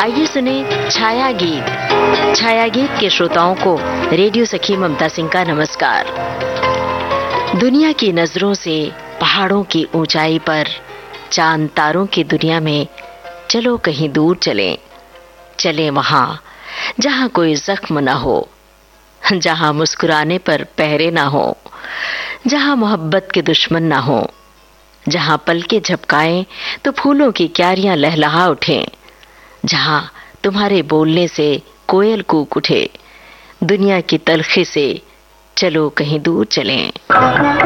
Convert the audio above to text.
आइए सुने छाया गीत। छाया गीत के श्रोताओं को रेडियो सखी ममता सिंह का नमस्कार। दुनिया की नजरों से पहाड़ों की ऊंचाई पर, चांद तारों की दुनिया में चलो कहीं दूर चलें। चले वहां जहां कोई जख्म ना हो, जहां मुस्कुराने पर पहरे ना हो, जहां मोहब्बत के दुश्मन ना हो, जहां पलके झपकाएं तो फूलों की क्यारियां लहलहा उठें, जहां तुम्हारे बोलने से कोयल कूक उठे। दुनिया की तलखी से चलो कहीं दूर चलें।